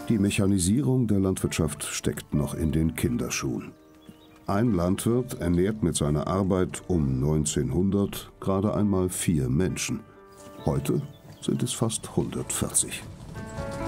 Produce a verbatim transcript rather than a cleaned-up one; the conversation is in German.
Die Mechanisierung der Landwirtschaft steckt noch in den Kinderschuhen. Ein Landwirt ernährt mit seiner Arbeit um neunzehnhundert gerade einmal vier Menschen. Heute sind es fast hundertvierzig.